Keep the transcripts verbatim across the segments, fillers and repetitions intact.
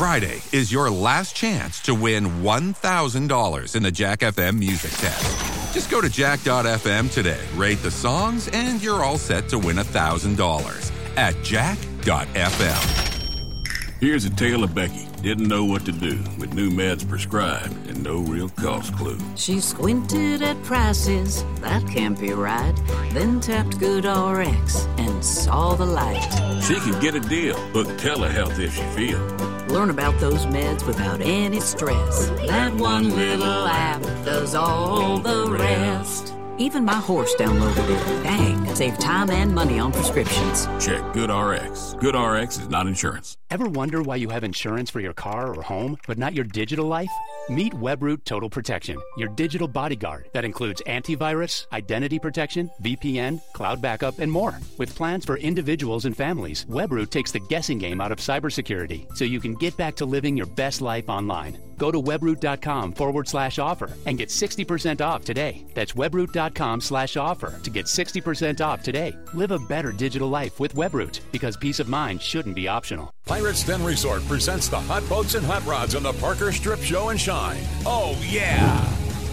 Friday is your last chance to win one thousand dollars in the Jack F M music test. Just go to jack dot f m today, rate the songs, and you're all set to win one thousand dollars at jack dot f m. Here's a tale of Becky. Didn't know what to do with new meds prescribed and no real cost clue. She squinted at prices, that can't be right. Then tapped GoodRx and saw the light. She could get a deal. Book telehealth if she feels. Learn about those meds without any stress. That one little app does all the rest. Even my horse downloaded it. Dang, save time and money on prescriptions. Check GoodRx. GoodRx is not insurance. Ever wonder why you have insurance for your car or home, but not your digital life? Meet Webroot Total Protection, your digital bodyguard that includes antivirus, identity protection, V P N, cloud backup, and more. With plans for individuals and families, Webroot takes the guessing game out of cybersecurity so you can get back to living your best life online. Go to webroot.com forward slash offer and get sixty percent off today. That's webroot.com slash offer to get sixty percent off today. Live a better digital life with Webroot, because peace of mind shouldn't be optional. Pirates Den Resort presents the Hot Boats and Hot Rods on the Parker Strip Show and Shine. Oh, yeah!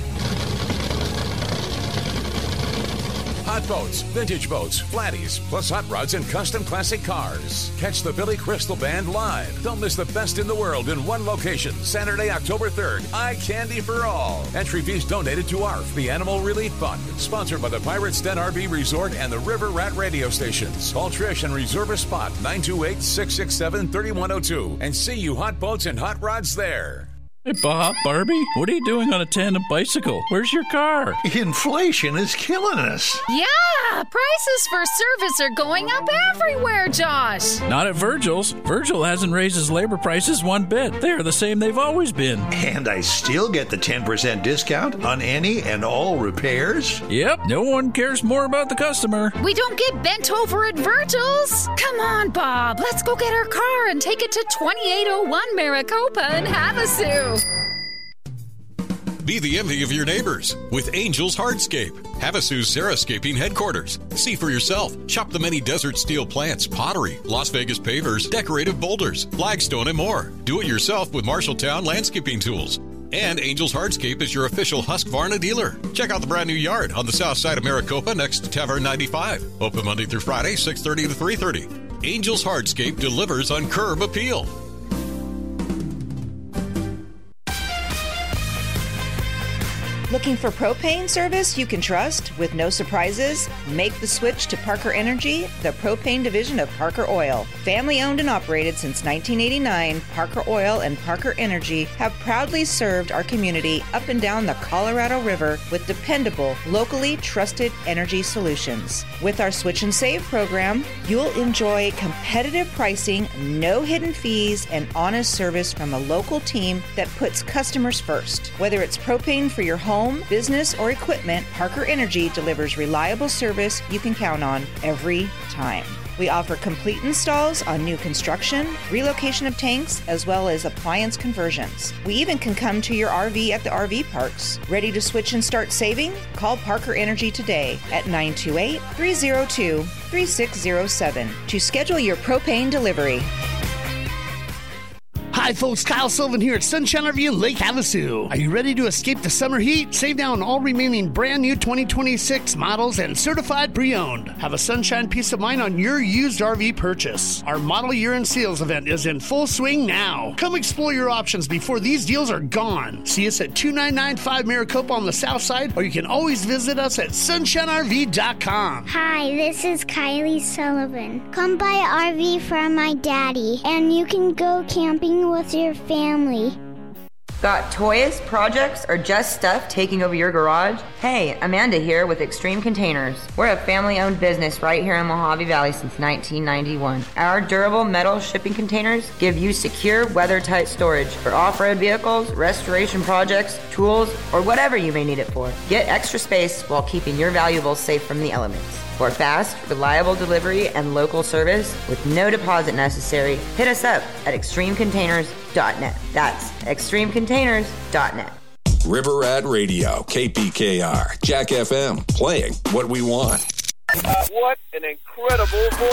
Hot boats, vintage boats, flatties, plus hot rods and custom classic cars. Catch the Billy Crystal Band live. Don't miss the best in the world in one location. Saturday, October third. Eye candy for all. Entry fees donated to A R F, the Animal Relief Fund. Sponsored by the Pirates Den R V Resort and the River Rat radio stations. Call Trish and reserve a spot, nine two eight, six six seven, three one zero two. And see you hot boats and hot rods there. Hey, Bob, Barbie, what are you doing on a tandem bicycle? Where's your car? Inflation is killing us. Yeah, prices for service are going up everywhere, Josh. Not at Virgil's. Virgil hasn't raised his labor prices one bit. They are the same they've always been. And I still get the ten percent discount on any and all repairs? Yep, no one cares more about the customer. We don't get bent over at Virgil's. Come on, Bob, let's go get our car and take it to twenty-eight oh one Maricopa in Havasu. Be the envy of your neighbors with Angels Hardscape, Havasu's Sarahscaping headquarters. See for yourself. Shop the many desert steel plants, pottery, Las Vegas pavers, decorative boulders, flagstone, and more. Do it yourself with Marshalltown landscaping tools. And Angels Hardscape is your official Husqvarna dealer. Check out the brand new yard on the south side of Maricopa next to Tavern ninety-five. Open Monday through Friday, six thirty to three thirty. Angels Hardscape delivers on curb appeal. Looking for propane service you can trust with no surprises? Make the switch to Parker Energy, the propane division of Parker Oil. Family owned and operated since nineteen eighty-nine, Parker Oil and Parker Energy have proudly served our community up and down the Colorado River with dependable, locally trusted energy solutions. With our Switch and Save program, you'll enjoy competitive pricing, no hidden fees, and honest service from a local team that puts customers first. Whether it's propane for your home, Home, business, or equipment, Parker Energy delivers reliable service you can count on every time. We offer complete installs on new construction, relocation of tanks, as well as appliance conversions. We even can come to your R V at the R V parks. Ready to switch and start saving? Call Parker Energy today at nine two eight, three zero two, three six zero seven to schedule your propane delivery. Hi folks, Kyle Sullivan here at Sunshine R V in Lake Havasu. Are you ready to escape the summer heat? Save now on all remaining brand new twenty twenty-six models and certified pre-owned. Have a sunshine peace of mind on your used R V purchase. Our model year end sales event is in full swing now. Come explore your options before these deals are gone. See us at two nine nine five Maricopa on the south side, or you can always visit us at sunshine R V dot com. Hi, this is Kylie Sullivan. Come buy an R V from my daddy, and you can go camping with your family. Got toys, projects, or just stuff taking over your garage? Hey, Amanda here with Extreme Containers. We're a family-owned business right here in Mojave Valley since nineteen ninety-one. Our durable metal shipping containers give you secure, weather-tight storage for off-road vehicles, restoration projects, tools, or whatever you may need it for. Get extra space while keeping your valuables safe from the elements. For fast, reliable delivery and local service with no deposit necessary, hit us up at extreme containers dot net. That's extreme containers dot net. River Rat Radio, K P K R, Jack F M, playing what we want. Uh, what an incredible voice.